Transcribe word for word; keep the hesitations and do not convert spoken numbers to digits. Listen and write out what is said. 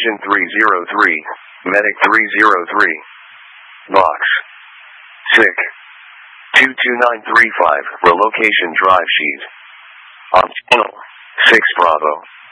Engine three zero three, Medic three zero three. Box. S I C. two two nine three five, Relocation Drive Sheet. On channel six Bravo.